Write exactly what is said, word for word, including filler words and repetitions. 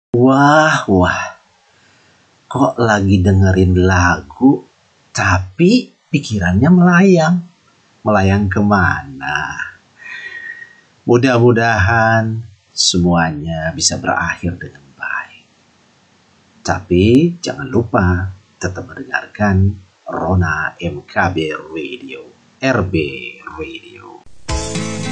Wah, wah, kok lagi dengerin lagu, tapi pikirannya melayang. Melayang kemana? Mudah-mudahan semuanya bisa berakhir dengan baik. Tapi jangan lupa tetap mendengarkan Rona M K B Radio, R B Radio.